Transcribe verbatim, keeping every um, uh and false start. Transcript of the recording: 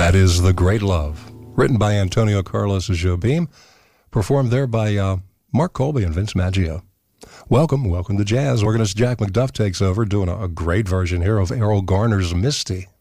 That is The Great Love, written by Antonio Carlos Jobim, performed there by uh, Mark Colby and Vince Maggio. Welcome, welcome to Jazz. Organist Jack McDuff takes over, doing a, a great version here of Errol Garner's Misty.